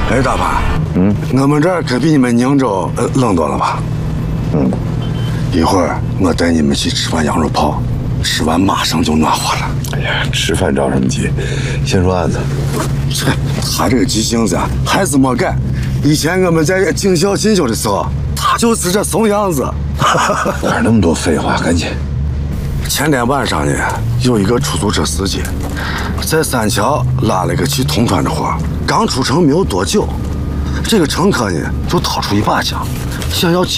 哎，大潘，我们这儿可比你们宁州冷多了吧？一会儿我带你们去吃碗羊肉泡，吃完马上就暖和了。 哎呀，吃饭着什么急？先说案子。 他这个急性子还是没改。以前我们在警校进修的时候，他就是这怂样子。 哪那么多废话？赶紧！ 前天晚上呢，有一个出租车司机在三桥拉了个去铜川的货，刚出城没有多久，这个乘客呢就掏出一把枪，想要